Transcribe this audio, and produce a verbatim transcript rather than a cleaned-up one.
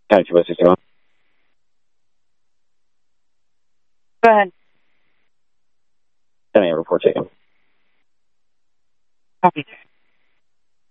County two oh sixty-one. Go ahead. ten a.m. report taken. Copy.